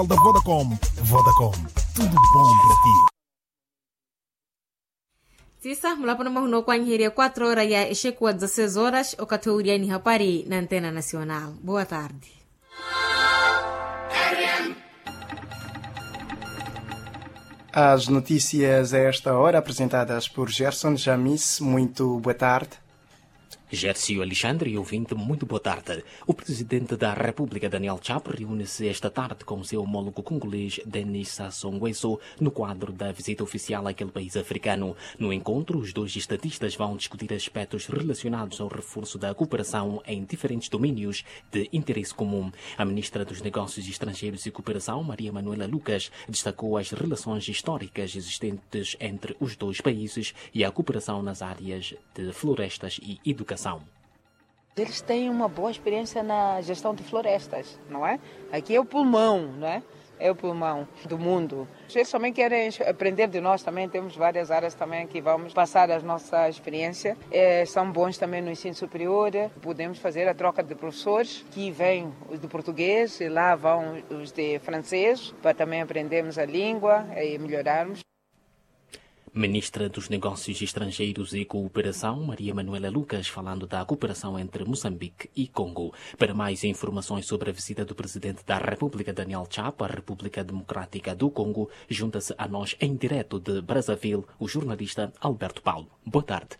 Da Vodacom. Vodacom. Tudo bom para ti. Sisa mulapo na mahuno kwa nhiri ya 4 horas ya ishekuwa 16 horas okatouriani hapari na Antena Nacional. Boa tarde. As notícias a esta hora apresentadas por Gerson Jamis. Muito boa tarde. Gércio Alexandre, ouvinte, muito boa tarde. O presidente da República, Daniel Chapo, reúne-se esta tarde com o seu homólogo congolês, Denis Sassou Nguesso, no quadro da visita oficial àquele país africano. No encontro, os dois estadistas vão discutir aspectos relacionados ao reforço da cooperação em diferentes domínios de interesse comum. A ministra dos Negócios Estrangeiros e Cooperação, Maria Manuela Lucas, destacou as relações históricas existentes entre os dois países e a cooperação nas áreas de florestas e educação. Eles têm uma boa experiência na gestão de florestas, não é? Aqui é o pulmão, não é? É o pulmão do mundo. Eles também querem aprender de nós, também temos várias áreas também que vamos passar a nossa experiência. São bons também no ensino superior, podemos fazer a troca de professores, que vêm os de português e lá vão os de francês, para também aprendermos a língua e melhorarmos. Ministra dos Negócios Estrangeiros e Cooperação, Maria Manuela Lucas, falando da cooperação entre Moçambique e Congo. Para mais informações sobre a visita do presidente da República, Daniel Chapo, à República Democrática do Congo, junta-se a nós em direto de Brazzaville, o jornalista Alberto Paulo. Boa tarde.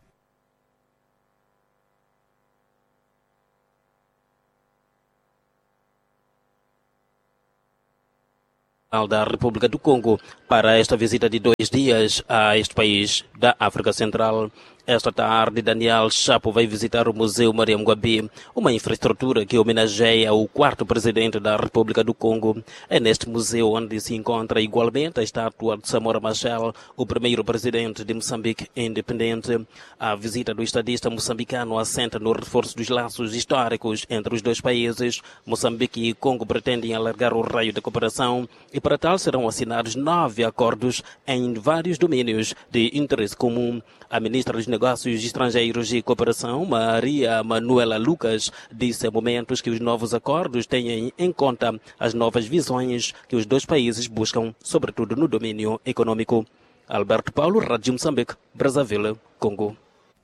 Da República do Congo para esta visita de 2 dias a este país da África Central. Esta tarde, Daniel Chapo vai visitar o Museu Mariam Gwabi, uma infraestrutura que homenageia o 4º presidente da República do Congo. É neste museu onde se encontra igualmente a estátua de Samora Machel, o primeiro presidente de Moçambique independente. A visita do estadista moçambicano assenta no reforço dos laços históricos entre os dois países. Moçambique e Congo pretendem alargar o raio de cooperação e para tal serão assinados 9 acordos em vários domínios de interesse comum. A ministra dos Negócios Estrangeiros e Cooperação, Maria Manuela Lucas, disse a momentos que os novos acordos têm em conta as novas visões que os dois países buscam, sobretudo no domínio econômico. Alberto Paulo, Rádio Moçambique, Brazzaville, Congo.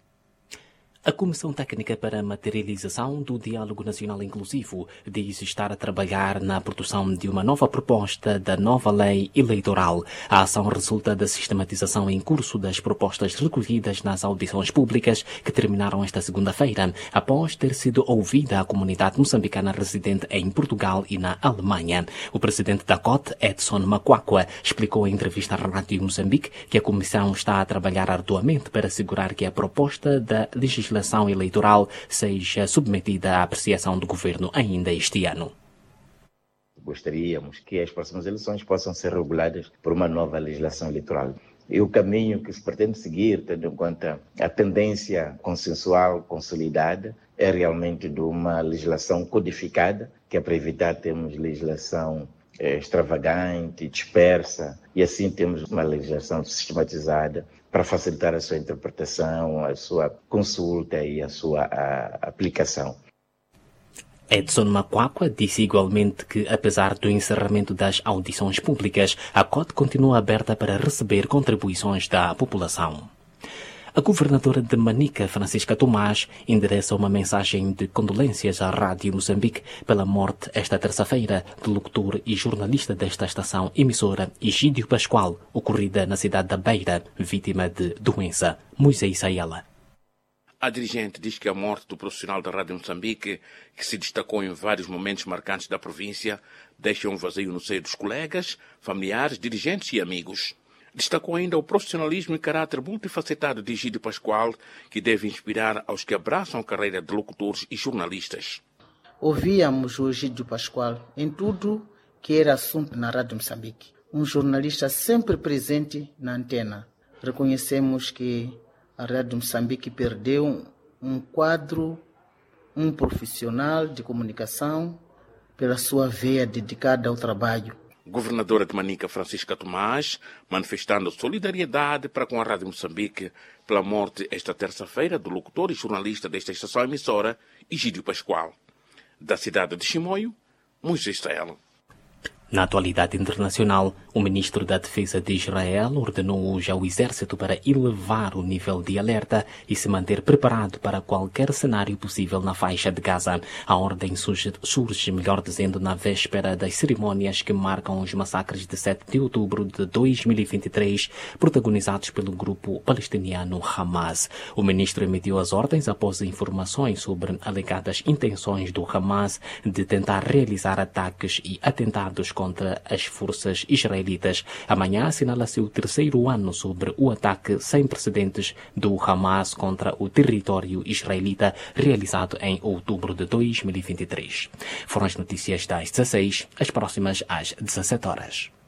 A Comissão Técnica para a Materialização do Diálogo Nacional Inclusivo diz estar a trabalhar na produção de uma nova proposta da nova lei eleitoral. A ação resulta da sistematização em curso das propostas recolhidas nas audições públicas que terminaram esta segunda-feira, após ter sido ouvida a comunidade moçambicana residente em Portugal e na Alemanha. O presidente da COT, Edson Macuacua, explicou em entrevista à Rádio Moçambique que a Comissão está a trabalhar arduamente para assegurar que a proposta da legislação eleitoral seja submetida à apreciação do governo ainda este ano. Gostaríamos que as próximas eleições possam ser reguladas por uma nova legislação eleitoral. E o caminho que se pretende seguir, tendo em conta a tendência consensual consolidada, é realmente de uma legislação codificada, que é para evitar termos legislação extravagante, dispersa, e assim temos uma legislação sistematizada para facilitar a sua interpretação, a sua consulta e a sua aplicação. Edson Macuacua disse igualmente que, apesar do encerramento das audições públicas, a COT continua aberta para receber contribuições da população. A governadora de Manica, Francisca Tomás, endereça uma mensagem de condolências à Rádio Moçambique pela morte esta terça-feira do locutor e jornalista desta estação emissora, Egídio Pascoal, ocorrida na cidade da Beira, vítima de doença. Moisés Ayala. A dirigente diz que a morte do profissional da Rádio Moçambique, que se destacou em vários momentos marcantes da província, deixa um vazio no seio dos colegas, familiares, dirigentes e amigos. Destacou ainda o profissionalismo e caráter multifacetado de Egídio Pascoal, que deve inspirar aos que abraçam a carreira de locutores e jornalistas. Ouvíamos o Egídio Pascoal em tudo que era assunto na Rádio Moçambique. Um jornalista sempre presente na antena. Reconhecemos que a Rádio Moçambique perdeu um quadro, um profissional de comunicação pela sua veia dedicada ao trabalho. Governadora de Manica, Francisca Tomás, manifestando solidariedade para com a Rádio Moçambique pela morte esta terça-feira do locutor e jornalista desta estação emissora, Egídio Pascoal. Da cidade de Chimoio, Moisés Taelo. Na atualidade internacional, o ministro da Defesa de Israel ordenou hoje ao exército para elevar o nível de alerta e se manter preparado para qualquer cenário possível na faixa de Gaza. A ordem surge, melhor dizendo, na véspera das cerimônias que marcam os massacres de 7 de outubro de 2023, protagonizados pelo grupo palestiniano Hamas. O ministro emitiu as ordens após informações sobre alegadas intenções do Hamas de tentar realizar ataques e atentados contra as forças israelitas. Amanhã assinala-se o 3º ano sobre o ataque sem precedentes do Hamas contra o território israelita, realizado em outubro de 2023. Foram as notícias das 16, as próximas às 17 horas.